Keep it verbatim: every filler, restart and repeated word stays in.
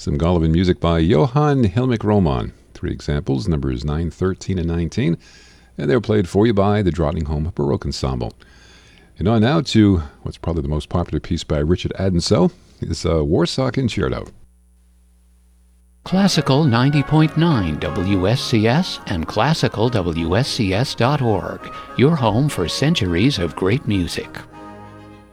Some Golovin music by Johann Helmich Roman. Three examples, numbers nine, thirteen, and nineteen. And they were played for you by the Drottningholm Baroque Ensemble. And on now to what's probably the most popular piece by Richard Adinso, is a Warsaw Concerto. Classical ninety point nine W S C S and classical W S C S dot org, your home for centuries of great music.